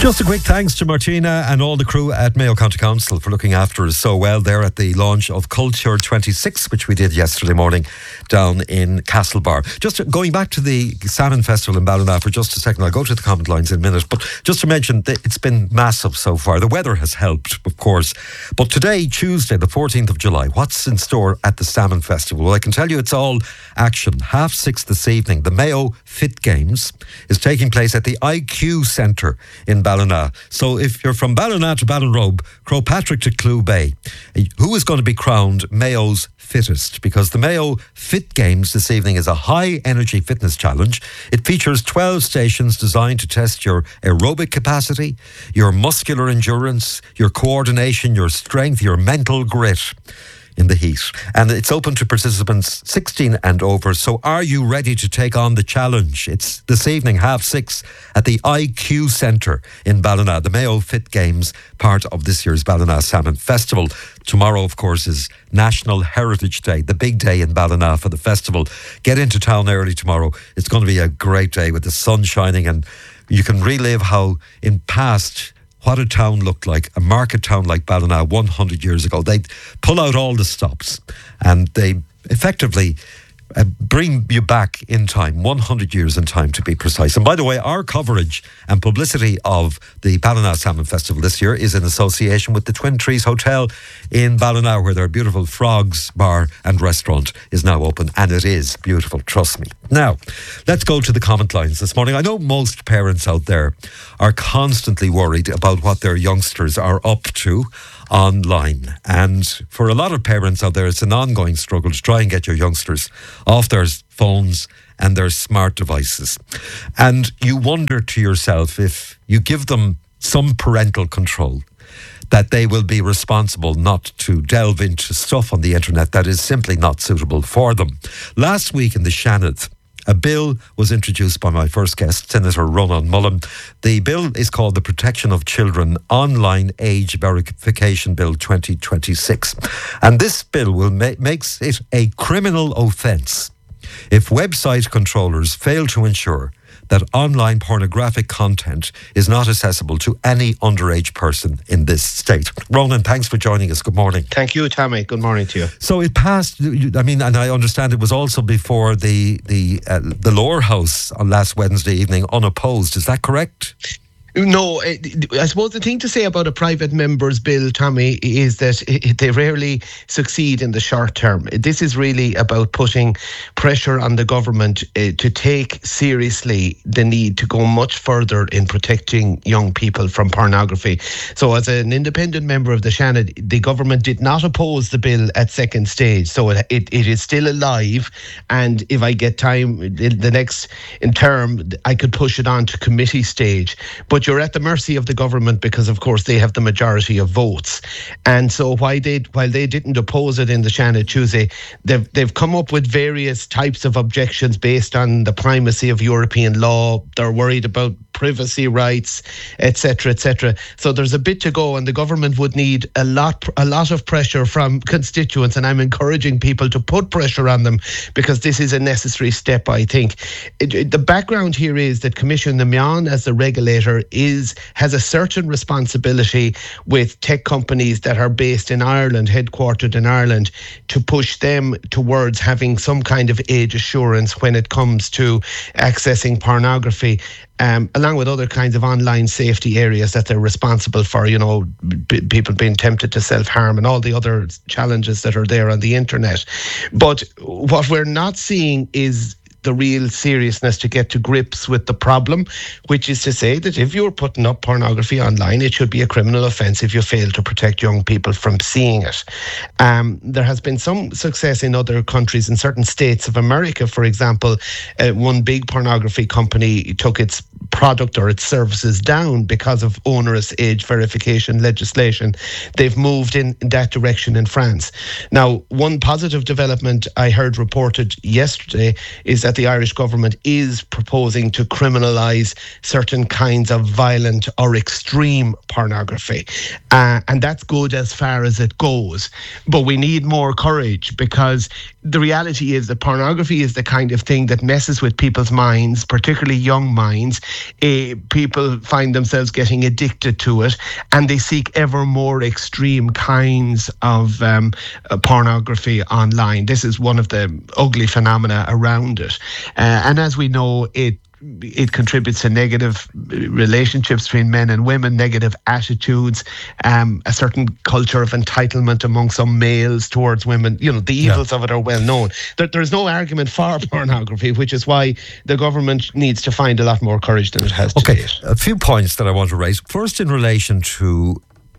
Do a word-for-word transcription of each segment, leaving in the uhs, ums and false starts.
Just a quick thanks to Martina and all the crew at Mayo County Council for looking after us so well there at the launch of Culture twenty-six, which we did yesterday morning down in Castlebar. Just going back to the Salmon Festival in Ballina for just a second, I'll go to the comment lines in a minute, but just to mention that it's been massive so far. The weather has helped, of course, but today, Tuesday, the fourteenth of July, what's in store at the Salmon Festival? Well, I can tell you it's all action. Half six this evening, the Mayo Fit Games is taking place at the I Q Centre in Ballina. So if you're from Ballina to Ballinrobe, Crowpatrick to Clew Bay, who is going to be crowned Mayo's fittest? Because the Mayo Fit Games this evening is a high energy fitness challenge. It features twelve stations designed to test your aerobic capacity, your muscular endurance, your coordination, your strength, your mental grit in the heat. And it's open to participants sixteen and over. So are you ready to take on the challenge? It's this evening, half six, at the I Q Centre in Ballina. The Mayo Fit Games, part of this year's Ballina Salmon Festival. Tomorrow, of course, is National Heritage Day, the big day in Ballina for the festival. Get into town early tomorrow. It's going to be a great day with the sun shining, and you can relive how in past what a town looked like, a market town like Ballina one hundred years ago. They pull out all the stops and they effectively uh, bring you back in time, one hundred years in time to be precise. And by the way, our coverage and publicity of the Ballina Salmon Festival this year is in association with the Twin Trees Hotel in Ballina, where their beautiful Frogs Bar and Restaurant is now open, and it is beautiful, trust me. Now, let's go to the comment lines this morning. I know most parents out there are constantly worried about what their youngsters are up to online. And for a lot of parents out there, it's an ongoing struggle to try and get your youngsters off their phones and their smart devices. And you wonder to yourself, if you give them some parental control, that they will be responsible not to delve into stuff on the internet that is simply not suitable for them. Last week in the Shannon, a bill was introduced by my first guest, Senator Ronan Mullen. The bill is called the Protection of Children Online Age Verification Bill twenty twenty-six. And this bill will ma- makes it a criminal offence if website controllers fail to ensure that online pornographic content is not accessible to any underage person in this state. Ronan, thanks for joining us. Good morning. Thank you, Tommy. Good morning to you. So it passed, I mean, and I understand it was also before the the uh, the Lower House on last Wednesday evening, unopposed. Is that correct? No, I suppose the thing to say about a private member's bill, Tommy, is that they rarely succeed in the short term. This is really about putting pressure on the government uh, to take seriously the need to go much further in protecting young people from pornography. So as an independent member of the Shannon, the government did not oppose the bill at second stage. So it, it, it is still alive. And if I get time, the next in term, I could push it on to committee stage. But you're at the mercy of the government because, of course, they have the majority of votes. And so while they, while they didn't oppose it in the Shannon Tuesday, they've, they've come up with various types of objections based on the primacy of European law. They're worried about privacy rights, et cetera, et cetera. So there's a bit to go, and the government would need a lot, a lot of pressure from constituents, and I'm encouraging people to put pressure on them because this is a necessary step, I think. It, it, the background here is that Commission Namion, as the regulator, is has a certain responsibility with tech companies that are based in Ireland, headquartered in Ireland, to push them towards having some kind of age assurance when it comes to accessing pornography. Um, along with other kinds of online safety areas that they're responsible for, you know, b- people being tempted to self-harm and all the other challenges that are there on the internet. But what we're not seeing is the real seriousness to get to grips with the problem, which is to say that if you're putting up pornography online, it should be a criminal offence if you fail to protect young people from seeing it. Um, there has been some success in other countries, in certain states of America, for example. Uh, one big pornography company took its product or its services down because of onerous age verification legislation. They've moved in, in that direction in France. Now, one positive development I heard reported yesterday is that the Irish government is proposing to criminalise certain kinds of violent or extreme pornography. Uh, and that's good as far as it goes. But we need more courage, because the reality is that pornography is the kind of thing that messes with people's minds, particularly young minds. Uh, people find themselves getting addicted to it, and they seek ever more extreme kinds of um, uh, pornography online. This is one of the ugly phenomena around it. Uh, and as we know, it It contributes to negative relationships between men and women, negative attitudes, um, a certain culture of entitlement among some males towards women. You know, the evils yeah. of it are well known. There, there's no argument for pornography, which is why the government needs to find a lot more courage than it has to Okay, date. A few points that I want to raise. First, in relation to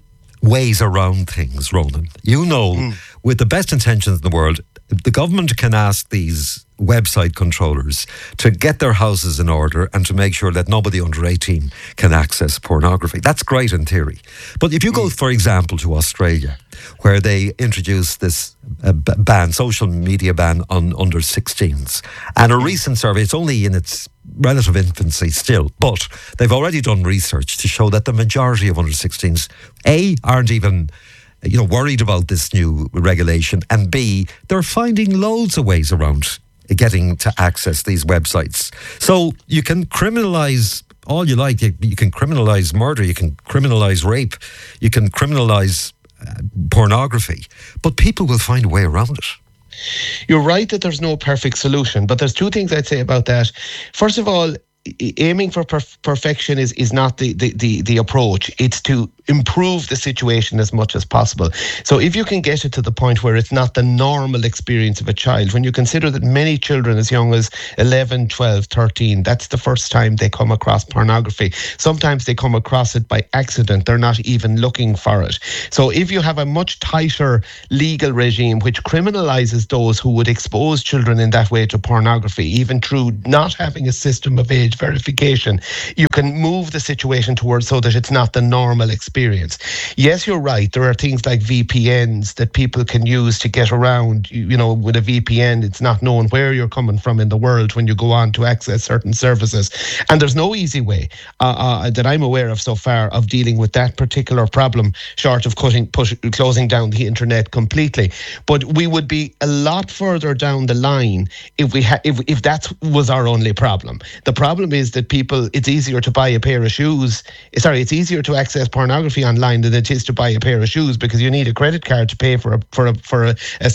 ways around things, Ronan. You know, mm. with the best intentions in the world, the government can ask these website controllers to get their houses in order and to make sure that nobody under eighteen can access pornography. That's great in theory. But if you go, for example, to Australia, where they introduced this uh, ban, social media ban on under sixteens, and a recent survey, it's only in its relative infancy still, but they've already done research to show that the majority of under sixteens, A, aren't even you know, worried about this new regulation, and B, they're finding loads of ways around getting to access these websites. So you can criminalise all you like. You, you can criminalise murder, you can criminalise rape, you can criminalise uh, pornography, but people will find a way around it. You're right that there's no perfect solution, but there's two things I'd say about that. First of all, aiming for perf- perfection is, is not the, the, the, the approach. It's to improve the situation as much as possible. So if you can get it to the point where it's not the normal experience of a child, when you consider that many children as young as eleven, twelve, thirteen, that's the first time they come across pornography. Sometimes they come across it by accident. They're not even looking for it. So if you have a much tighter legal regime which criminalises those who would expose children in that way to pornography, even through not having a system of age verification, you can move the situation towards so that it's not the normal experience. Yes, you're right. There are things like V P Ns that people can use to get around. You, you know, with a V P N, it's not known where you're coming from in the world when you go on to access certain services. And there's no easy way uh, uh, that I'm aware of so far of dealing with that particular problem, short of cutting, push, closing down the internet completely. But we would be a lot further down the line if we ha- if if that was our only problem. The problem is that people, it's easier to buy a pair of shoes. Sorry, it's easier to access pornography online than it is to buy a pair of shoes, because you need a credit card to pay for a for a for a, a,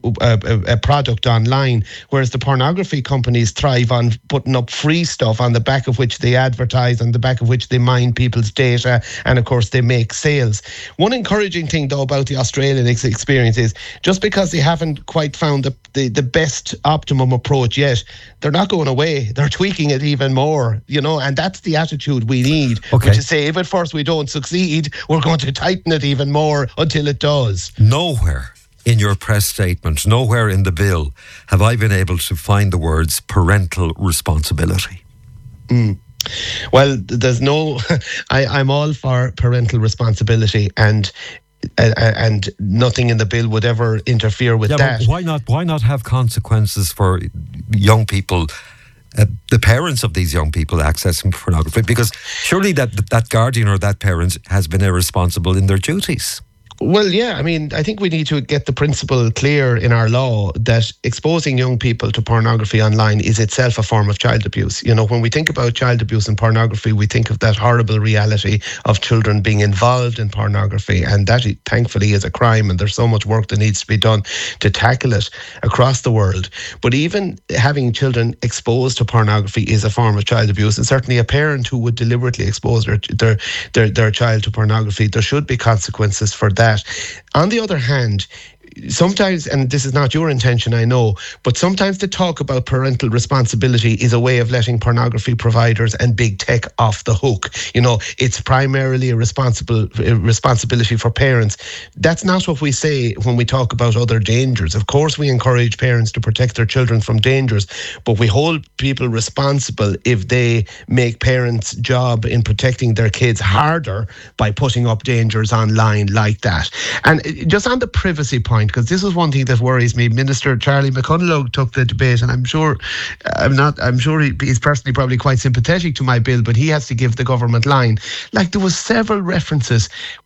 a, a product online, whereas the pornography companies thrive on putting up free stuff on the back of which they advertise, on the back of which they mine people's data, and of course they make sales. One encouraging thing though about the Australian experience is just because they haven't quite found the, the, the best optimum approach yet, they're not going away. They're tweaking it even more, you know, and that's the attitude we need, okay. which is say if at first we don't succeed, we're going to tighten it even more until it does. Nowhere in your press statement, nowhere in the bill have I been able to find the words parental responsibility. Mm. Well, there's no, I, I'm all for parental responsibility, and uh, and nothing in the bill would ever interfere with yeah, that. But why not? Why not have consequences for young people? Uh, the parents of these young people accessing pornography, because surely that that guardian or that parent has been irresponsible in their duties. Well, yeah, I mean, I think we need to get the principle clear in our law that exposing young people to pornography online is itself a form of child abuse. You know, when we think about child abuse and pornography, we think of that horrible reality of children being involved in pornography, and that thankfully is a crime, and there's so much work that needs to be done to tackle it across the world. But even having children exposed to pornography is a form of child abuse, and certainly a parent who would deliberately expose their their their, their child to pornography, there should be consequences for that. On the other hand, sometimes, and this is not your intention, I know, but sometimes the talk about parental responsibility is a way of letting pornography providers and big tech off the hook. You know, it's primarily a responsible a responsibility for parents. That's not what we say when we talk about other dangers. Of course, we encourage parents to protect their children from dangers, but we hold people responsible if they make parents' job in protecting their kids harder by putting up dangers online like that. And just on the privacy point, because this is one thing that worries me. Minister Charlie McConalogue took the debate, and I'm sure, I'm not, I'm sure he, he's personally probably quite sympathetic to my bill, but he has to give the government line. Like, there was several references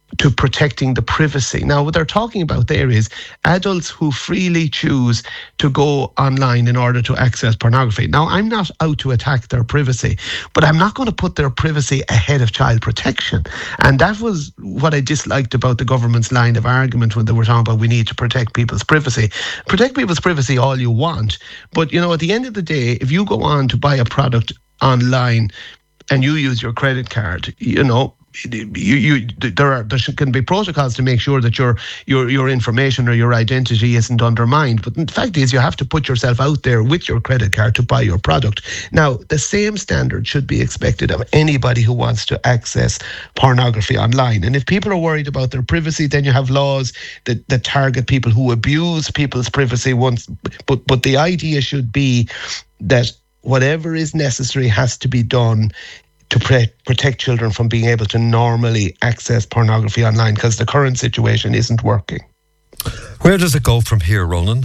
to protecting the privacy. Now, what they're talking about there is adults who freely choose to go online in order to access pornography. Now, I'm not out to attack their privacy, but I'm not going to put their privacy ahead of child protection. And that was what I disliked about the government's line of argument when they were talking about we need to protect people's privacy. Protect people's privacy all you want, but, you know, at the end of the day, if you go on to buy a product online and you use your credit card, you know, You, you, there are there can be protocols to make sure that your your your information or your identity isn't undermined. But the fact is, you have to put yourself out there with your credit card to buy your product. Now, the same standard should be expected of anybody who wants to access pornography online. And if people are worried about their privacy, then you have laws that, that target people who abuse people's privacy. Once, but but the idea should be that whatever is necessary has to be done to pre- protect children from being able to normally access pornography online, because the current situation isn't working. Where does it go from here, Ronan?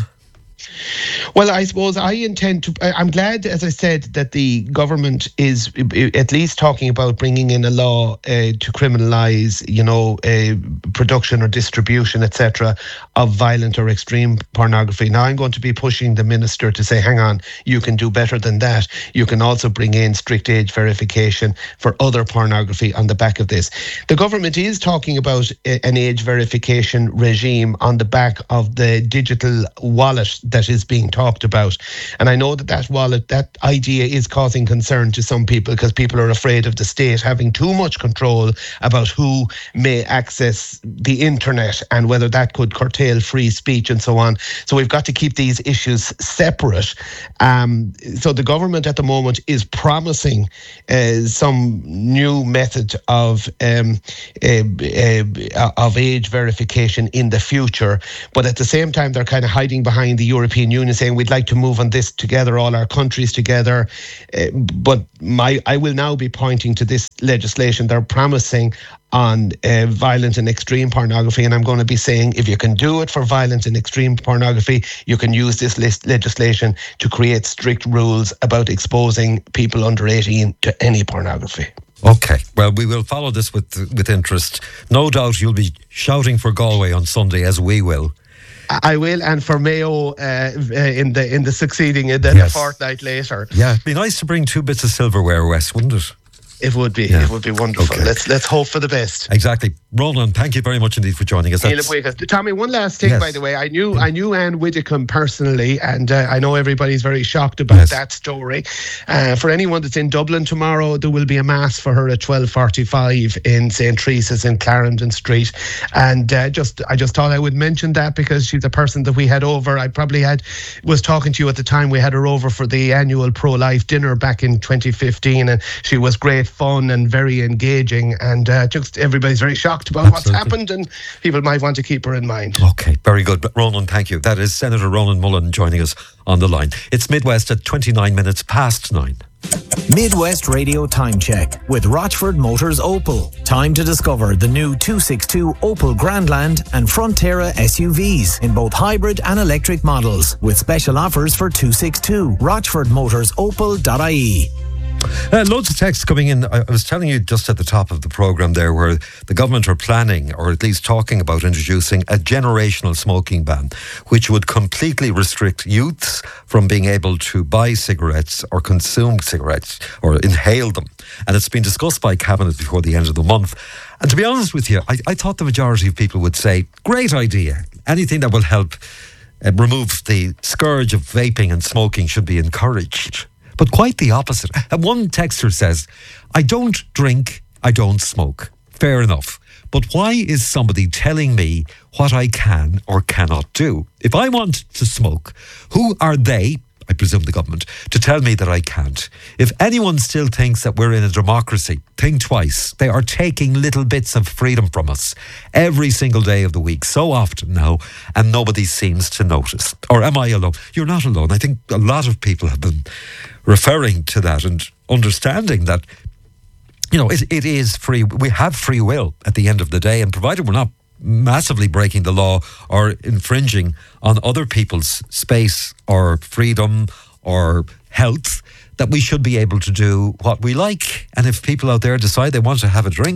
Well, I suppose I intend to, I'm glad, as I said, that the government is at least talking about bringing in a law uh, to criminalise, you know, uh, production or distribution, et cetera, of violent or extreme pornography. Now, I'm going to be pushing the minister to say, hang on, you can do better than that. You can also bring in strict age verification for other pornography on the back of this. The government is talking about an age verification regime on the back of the digital wallet that is being talked about. And I know that that wallet, that idea is causing concern to some people, because people are afraid of the state having too much control about who may access the internet and whether that could curtail free speech and so on. So we've got to keep these issues separate. Um, so the government at the moment is promising uh, some new method of um, uh, uh, of age verification in the future, but at the same time they're kind of hiding behind the European Union, saying we'd like to move on this together, all our countries together. Uh, but my I will now be pointing to this legislation they're promising on uh, violent and extreme pornography, and I'm going to be saying if you can do it for violent and extreme pornography, you can use this list legislation to create strict rules about exposing people under eighteen to any pornography. Okay, well, we will follow this with with interest. No doubt you'll be shouting for Galway on Sunday, as we will. I will, and for Mayo uh, in the in the succeeding in the yes. fortnight later. Yeah, it'd be nice to bring two bits of silverware, Wes, wouldn't it? It would be. Yeah. It would be wonderful. Okay. Let's let's hope for the best. Exactly. Ronan, thank you very much indeed for joining us. Tommy, one last thing, yes. by the way. I knew I knew Anne Widdecombe personally, and uh, I know everybody's very shocked about yes. that story. Uh, for anyone that's in Dublin tomorrow, there will be a mass for her at twelve forty-five in Saint Teresa's in Clarendon Street. And uh, just I just thought I would mention that because she's a person that we had over. I probably had was talking to you at the time. We had her over for the annual pro-life dinner back in twenty fifteen, and she was great fun and very engaging, and uh, just everybody's very shocked about Absolutely. What's happened, and people might want to keep her in mind. Okay, very good. But Ronan, thank you. That is Senator Ronan Mullen joining us on the line. It's Midwest at twenty-nine minutes past nine. Midwest Radio Time Check with Rochford Motors Opel. Time to discover the new two sixty-two Opel Grandland and Frontera S U Vs in both hybrid and electric models, with special offers for two sixty-two. rochford motors opel dot I E. Uh, loads of texts coming in. I was telling you just at the top of the programme there where the government are planning, or at least talking about, introducing a generational smoking ban, which would completely restrict youths from being able to buy cigarettes or consume cigarettes or inhale them. And it's been discussed by Cabinet before the end of the month. And to be honest with you, I, I thought the majority of people would say, great idea. Anything that will help uh, remove the scourge of vaping and smoking should be encouraged. But quite the opposite. And one texter says, I don't drink, I don't smoke. Fair enough. But why is somebody telling me what I can or cannot do? If I want to smoke, who are they, I presume the government, to tell me that I can't? If anyone still thinks that we're in a democracy, think twice. They are taking little bits of freedom from us every single day of the week, so often now, and nobody seems to notice. Or am I alone? You're not alone. I think a lot of people have been referring to that and understanding that, you know, it, it is free. We have free will at the end of the day, and provided we're not massively breaking the law or infringing on other people's space or freedom or health, that we should be able to do what we like. And if people out there decide they want to have a drink,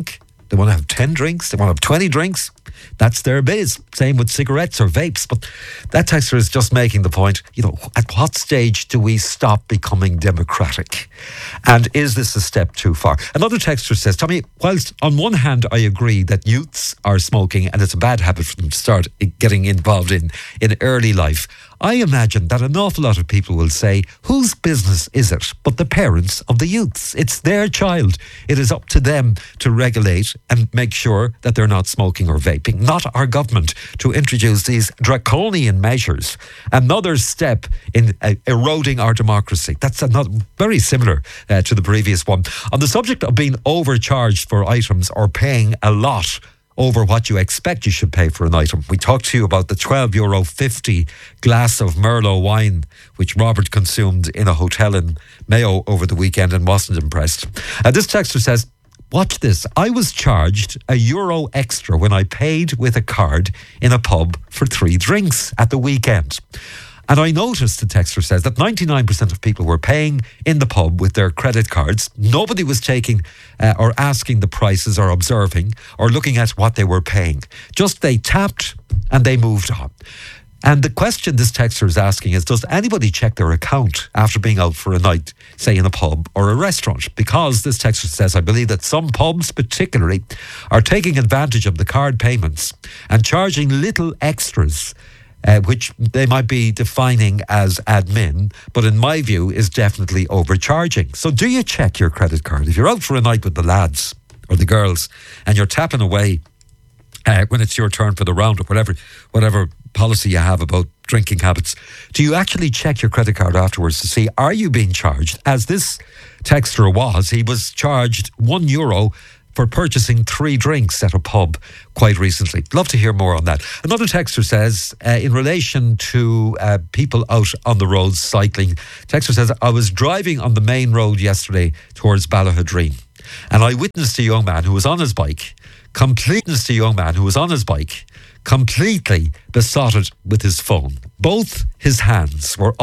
They want to have ten drinks. They want to have twenty drinks. That's their biz. Same with cigarettes or vapes. But that texter is just making the point, you know, at what stage do we stop becoming democratic? And is this a step too far? Another texter says, Tommy, whilst on one hand I agree that youths are smoking and it's a bad habit for them to start getting involved in in early life, I imagine that an awful lot of people will say, whose business is it but the parents of the youths? It's their child. It is up to them to regulate and make sure that they're not smoking or vaping, not our government to introduce these draconian measures. Another step in uh, eroding our democracy. That's another, very similar uh, to the previous one. On the subject of being overcharged for items or paying a lot over what you expect you should pay for an item. We talked to you about the twelve euro fifty glass of Merlot wine, which Robert consumed in a hotel in Mayo over the weekend and wasn't impressed. Uh, this texter says, watch this. I was charged a euro extra when I paid with a card in a pub for three drinks at the weekend. And I noticed, the texter says, that ninety-nine percent of people were paying in the pub with their credit cards. Nobody was taking uh, or asking the prices or observing or looking at what they were paying. Just they tapped and they moved on. And the question this texter is asking is, does anybody check their account after being out for a night, say in a pub or a restaurant? Because this texter says, I believe that some pubs particularly are taking advantage of the card payments and charging little extras, Uh, which they might be defining as admin, but in my view is definitely overcharging. So do you check your credit card? If you're out for a night with the lads or the girls and you're tapping away uh, when it's your turn for the round or whatever, whatever policy you have about drinking habits, do you actually check your credit card afterwards to see, are you being charged? As this texter was, he was charged one euro for purchasing three drinks at a pub quite recently. Love to hear more on that. Another texter says, uh, in relation to uh, people out on the roads cycling, texter says, I was driving on the main road yesterday towards Ballahadreen, and I witnessed a young man who was on his bike, completely a young man who was on his bike, completely besotted with his phone. Both his hands were